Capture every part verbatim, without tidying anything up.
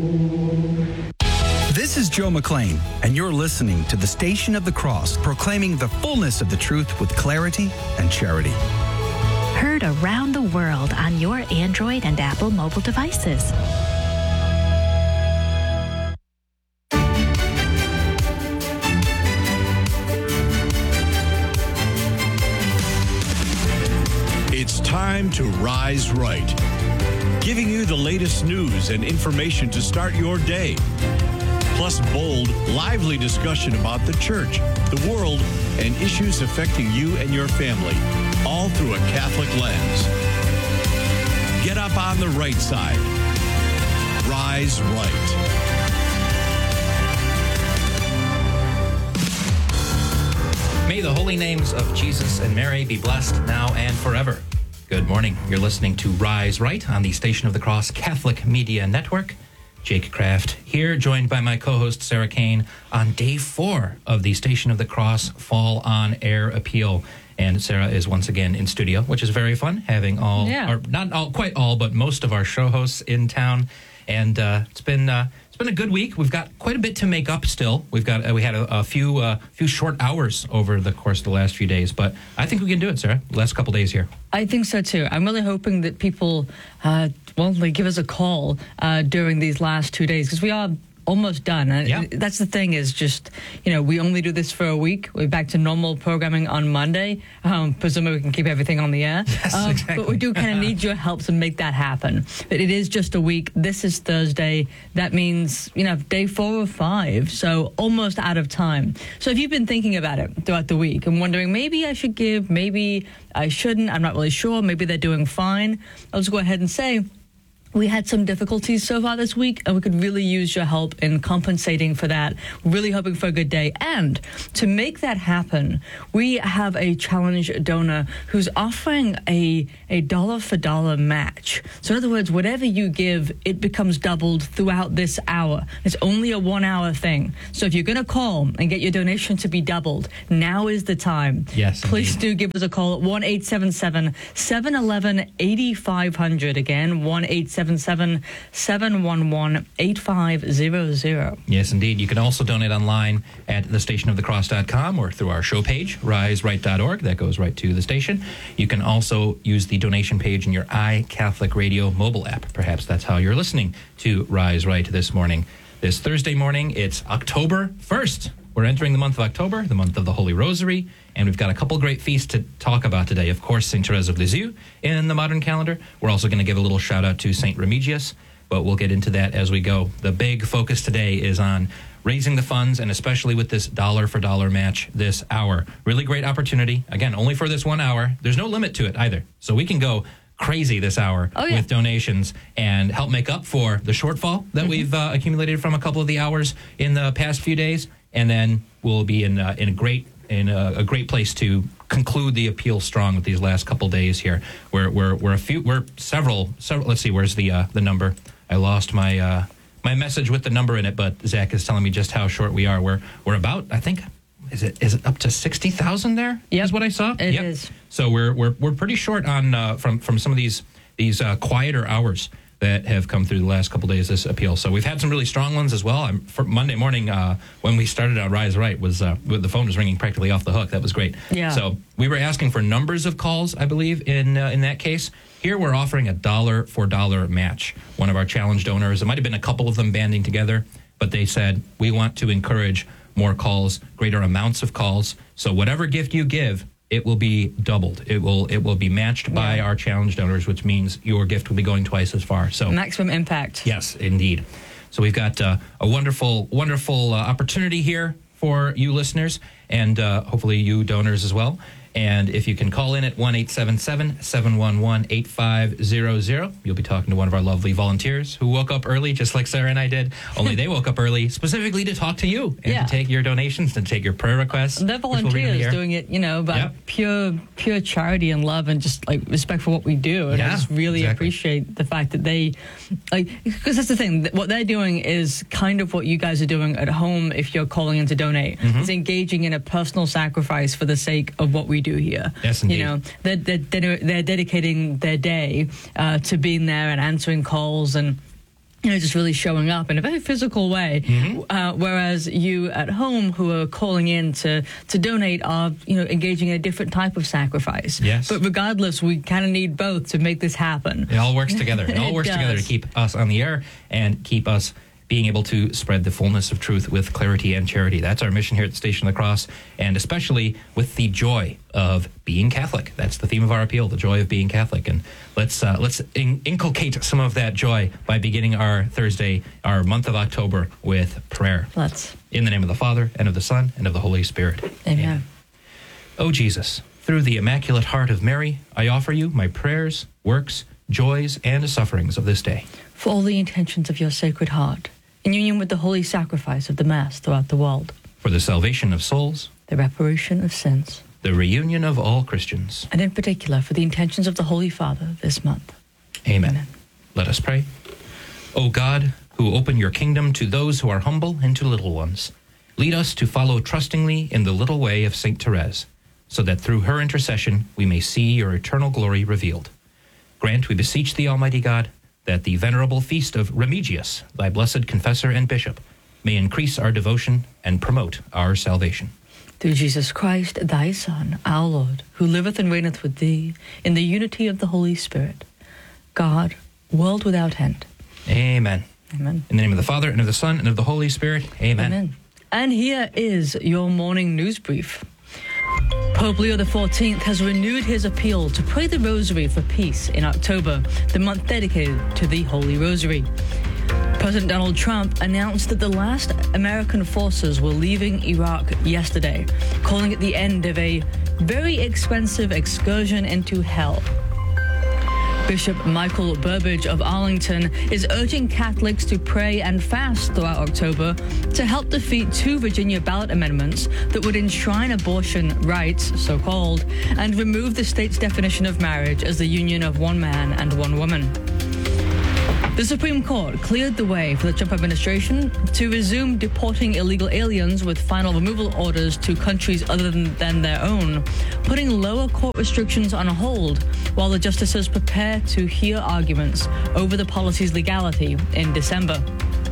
This is Joe McLean, and you're listening to the Station of the Cross, proclaiming the fullness of the truth with clarity and charity. Heard around the world on your Android and Apple mobile devices. It's time to rise right, giving you the latest news and information to start your day. Plus bold, lively discussion about the church, the world, and issues affecting you and your family, all through a Catholic lens. Get up on the right side. Rise right. May the holy names of Jesus and Mary be blessed now and forever. Good morning. You're listening to Rise Right on the Station of the Cross Catholic Media Network. Jake Kraft here, joined by my co-host Sarah Kane on day four of the Station of the Cross Fall on Air Appeal. And Sarah is once again in studio, which is very fun, having all, yeah. or not all, quite all, but most of our show hosts in town. And uh, it's been uh, it's been a good week. We've got quite a bit to make up still. We've got uh, we had a, a few uh, few short hours over the course of the last few days, but I think we can do it, Sarah. The last couple days here. I think so too. I'm really hoping that people, uh, well, they give us a call uh, during these last two days because we are almost done. And yeah. That's the thing is just, you know, we only do this for a week. We're back to normal programming on Monday. Um, presumably we can keep everything on the air. Yes, um, exactly. But we do kind of need your help to make that happen. But it is just a week. This is Thursday. That means, you know, day four or five. So almost out of time. So if you've been thinking about it throughout the week and wondering, maybe I should give, maybe I shouldn't, I'm not really sure. Maybe they're doing fine. I'll just go ahead and say, we had some difficulties so far this week, and we could really use your help in compensating for that. Really hoping for a good day. And to make that happen, we have a challenge donor who's offering a, a dollar-for-dollar match. So in other words, whatever you give, it becomes doubled throughout this hour. It's only a one-hour thing. So if you're going to call and get your donation to be doubled, now is the time. Yes, Please indeed. do give us a call at one eight seven seven, seven one one, eight five zero zero. Again, one eight seven seven, seven one one, eight five zero zero. Yes, indeed. You can also donate online at the station of the cross dot com or through our show page, rise right dot org. That goes right to the station. You can also use the donation page in your iCatholic Radio mobile app. Perhaps that's how you're listening to Rise Right this morning. This Thursday morning, it's October first. We're entering the month of October, the month of the Holy Rosary, and we've got a couple great feasts to talk about today. Of course, Saint Therese of Lisieux in the modern calendar. We're also going to give a little shout-out to Saint Remigius, but we'll get into that as we go. The big focus today is on raising the funds, and especially with this dollar-for-dollar match this hour. Really great opportunity. Again, only for this one hour. There's no limit to it either, so we can go crazy this hour oh, yeah. with donations and help make up for the shortfall that mm-hmm. we've uh, accumulated from a couple of the hours in the past few days. And then we'll be in uh, in a great in a, a great place to conclude the appeal strong with these last couple days here. We're we're we're a few we're several several. Let's see, where's the uh, the number? I lost my uh, my message with the number in it, but Zach is telling me just how short we are. We're we're about I think is it is it up to sixty thousand there? Yep. Is what I saw. It yep. is. So we're we're we're pretty short on uh, from from some of these these uh, quieter hours that have come through the last couple days this appeal. So we've had some really strong ones as well. I'm, for Monday morning, uh, when we started on Rise Right, was uh, the phone was ringing practically off the hook. That was great. Yeah. So we were asking for numbers of calls, I believe, in uh, in that case. Here we're offering a dollar for dollar match. One of our challenge donors, it might have been a couple of them banding together, but they said, we want to encourage more calls, greater amounts of calls. So whatever gift you give, it will be doubled. It will it will be matched yeah. by our challenge donors, which means your gift will be going twice as far. So maximum impact. Yes, indeed. So we've got uh, a wonderful, wonderful uh, opportunity here for you listeners and uh, hopefully you donors as well. And if you can call in at one eight seven seven, seven one one, eight five zero zero, you'll be talking to one of our lovely volunteers who woke up early, just like Sarah and I did. Only they woke up early specifically to talk to you and yeah. to take your donations, to take your prayer requests. They're volunteers we'll doing it, you know, by yep. pure pure charity and love and just like respect for what we do. And yeah, I just really exactly. appreciate the fact that they, like, because that's the thing. What they're doing is kind of what you guys are doing at home if you're calling in to donate. Mm-hmm. It's engaging in a personal sacrifice for the sake of what we do here. Yes, indeed. You know, they're, they're, they're dedicating their day uh, to being there and answering calls and you know, just really showing up in a very physical way. Mm-hmm. Uh, whereas you at home who are calling in to, to donate are, you know, engaging in a different type of sacrifice. Yes. But regardless, we kind of need both to make this happen. It all works together. It all It works does. together to keep us on the air and keep us being able to spread the fullness of truth with clarity and charity. That's our mission here at the Station of the Cross, and especially with the joy of being Catholic. That's the theme of our appeal, the joy of being Catholic. And let's uh, let's in- inculcate some of that joy by beginning our Thursday, our month of October, with prayer. Let's. In the name of the Father, and of the Son, and of the Holy Spirit. Amen. Amen. O Jesus, through the Immaculate Heart of Mary, I offer you my prayers, works, joys, and sufferings of this day. For all the intentions of your Sacred Heart, in union with the holy sacrifice of the Mass throughout the world, For the salvation of souls, the reparation of sins, the reunion of all Christians. and in particular for the intentions of the Holy Father this month. Amen. Amen. Let us pray. O God, who open your kingdom to those who are humble and to little ones, lead us to follow trustingly in the little way of Saint Therese, so that through her intercession we may see your eternal glory revealed. Grant, we beseech thee, Almighty God, that the venerable feast of Remigius, thy blessed confessor and bishop, may increase our devotion and promote our salvation. Through Jesus Christ, thy Son, our Lord, who liveth and reigneth with thee in the unity of the Holy Spirit, God, world without end. Amen. Amen. In the name of the Father, and of the Son, and of the Holy Spirit. Amen. Amen. And here is your morning news brief. Pope Leo the fourteenth has renewed his appeal to pray the Rosary for peace in October, the month dedicated to the Holy Rosary. President Donald Trump announced that the last American forces were leaving Iraq yesterday, calling it the end of a very expensive excursion into hell. Bishop Michael Burbidge of Arlington is urging Catholics to pray and fast throughout October to help defeat two Virginia ballot amendments that would enshrine abortion rights, so-called, and remove the state's definition of marriage as the union of one man and one woman. The Supreme Court cleared the way for the Trump administration to resume deporting illegal aliens with final removal orders to countries other than, than their own, putting lower court restrictions on hold while the justices prepare to hear arguments over the policy's legality in December.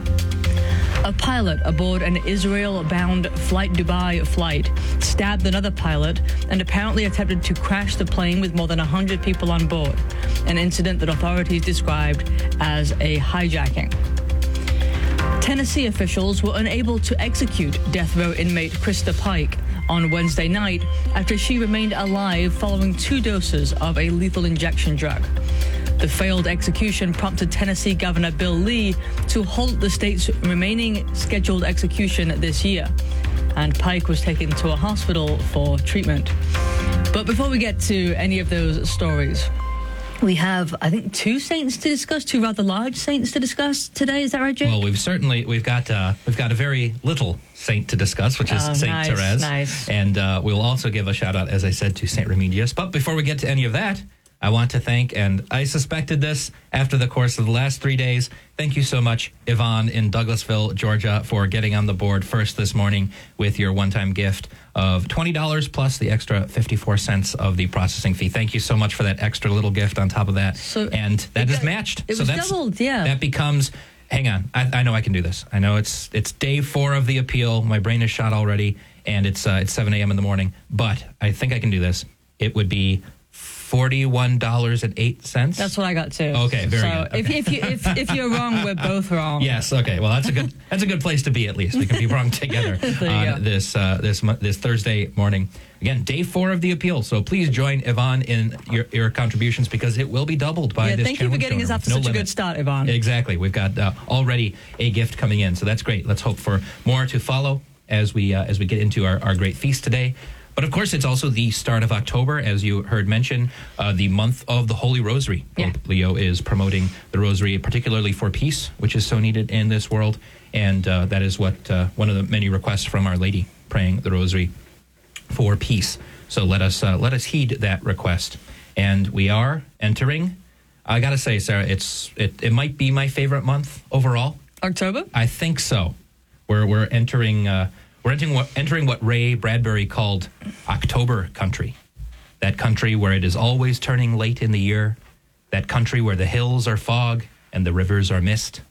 A pilot aboard an Israel-bound Flight Dubai flight stabbed another pilot and apparently attempted to crash the plane with more than one hundred people on board, an incident that authorities described as a hijacking. Tennessee officials were unable to execute death row inmate Krista Pike on Wednesday night after she remained alive following two doses of a lethal injection drug. The failed execution prompted Tennessee Governor Bill Lee to halt the state's remaining scheduled execution this year, and Pike was taken to a hospital for treatment. But before we get to any of those stories, we have, I think, two saints to discuss, two rather large saints to discuss today. Is that right, Jake? Well, we've certainly we've got uh, we've got a very little saint to discuss, which is Oh, Saint nice, Therese, nice. and uh, we'll also give a shout out, as I said, to Saint Remigius. But before we get to any of that, I want to thank, and I suspected this after the course of the last three days, thank you so much, Yvonne in Douglasville, Georgia, for getting on the board first this morning with your one-time gift of twenty dollars plus the extra fifty-four cents of the processing fee. Thank you so much for that extra little gift on top of that. So and that it is got- matched. it so was that's, doubled, yeah. That becomes... Hang on. I, I know I can do this. I know it's it's day four of the appeal. My brain is shot already, and it's uh, it's seven a.m. in the morning. But I think I can do this. It would be forty-one dollars and eight cents. That's what I got too. Okay, very so good. if, Okay. if, you, if, if you're wrong, we're both wrong. Yes. Okay. Well, that's a good that's a good place to be. At least we can be wrong together There you on go. this uh, this mo- this Thursday morning. Again, day four of the appeal. So please join Yvonne in your, your contributions because it will be doubled by Yeah, this. thank you for challenge getting us donor off with to no such a limit. good start, Yvonne. Exactly. We've got uh, already a gift coming in, so that's great. Let's hope for more to follow as we uh, as we get into our, our great feast today. But of course, it's also the start of October, as you heard mentioned, uh, the month of the Holy Rosary. Yeah. Pope Leo is promoting the Rosary, particularly for peace, which is so needed in this world, and uh, that is what uh, one of the many requests from Our Lady, praying the Rosary for peace. So let us uh, let us heed that request. And we are entering. I gotta say, Sarah, it's it, it might be my favorite month overall. October? I think so. We're we're entering uh, we're entering what entering what Ray Bradbury called October country. That country where it is always turning late in the year. That country where the hills are fog and the rivers are mist.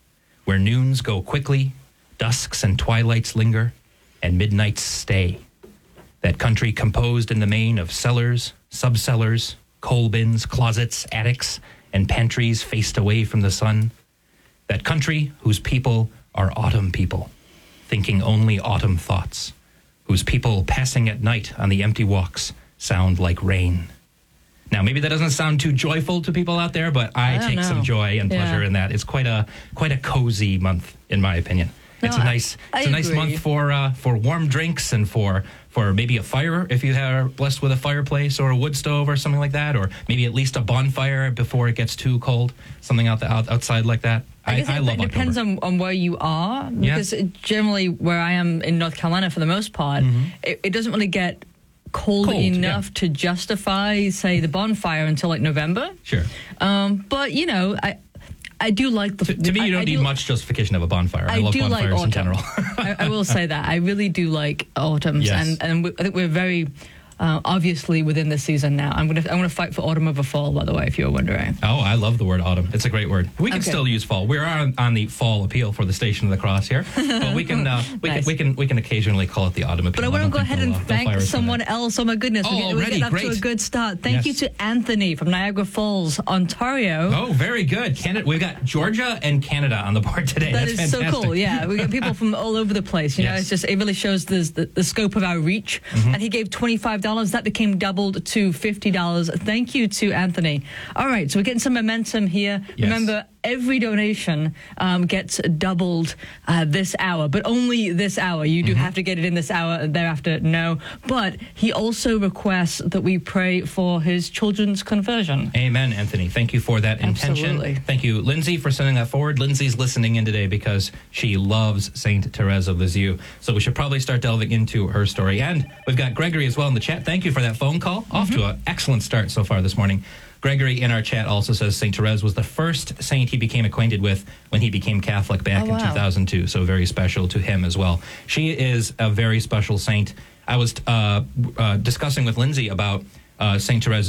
where noons go quickly, dusks and twilights linger, and midnights stay. That country composed in the main of cellars, subcellars, coal bins, closets, attics, and pantries faced away from the sun. That country whose people are autumn people, thinking only autumn thoughts, whose people passing at night on the empty walks sound like rain. Now, maybe that doesn't sound too joyful to people out there, but I, I don't take know. some joy and pleasure Yeah. in that. It's quite a quite a cozy month, in my opinion. No, it's a nice I- I it's a nice agree. month for uh, for warm drinks and for for maybe a fire if you are blessed with a fireplace or a wood stove or something like that, or maybe at least a bonfire before it gets too cold, something out the out, outside like that. I, guess I it, love it depends October. on, on where you are, Yeah. because it- generally where I am in North Carolina, for the most part, it, it doesn't really get cold, Cold, enough yeah. to justify, say, the bonfire until like November. Sure. Um, but you know, I I do like the. To, to me, I, you don't I need do, much justification of a bonfire. I, I love do like bonfires in autumn. general. I, I will say that I really do like autumns, Yes. and and we, I think we're very uh, obviously within the season now. I'm gonna I'm gonna fight for autumn over fall, by the way, if you were wondering. Oh, I love the word autumn. It's a great word. We can Okay. still use fall. We're on, on the fall appeal for the Station of the Cross here, but we can uh, we Nice. can we can we can occasionally call it the autumn appeal. But I want to don't go think ahead they'll, and uh, they'll thank fire us for someone that. else. Oh my goodness, Oh, we're, getting, we're already? getting off to Great. a good start. Thank Yes. you to Anthony from Niagara Falls, Ontario. Oh, very good. Canada. We've got Georgia and Canada on the board today. That That's is so fantastic. cool. Yeah, we got people from all over the place. You know, Yes. it's just it really shows the the, the scope of our reach. Mm-hmm. And he gave twenty five dollars. That became doubled to fifty dollars. Thank you to Anthony. All right, so we're getting some momentum here. Yes. Remember, every donation um, gets doubled uh, this hour, but only this hour. You do Mm-hmm. have to get it in this hour. Thereafter, no. But he also requests that we pray for his children's conversion. Amen, Anthony. Thank you for that intention. Absolutely. Thank you, Lindsay, for sending that forward. Lindsay's listening in today because she loves Saint Therese of Lisieux. So we should probably start delving into her story. And we've got Gregory as well in the chat. Thank you for that phone call. Off to an excellent start so far this morning. Gregory in our chat also says Saint Therese was the first saint he became acquainted with when he became Catholic back Oh, in wow. two thousand two. So very special to him as well. She is a very special saint. I was uh, uh, discussing with Lindsay about uh, Saint Therese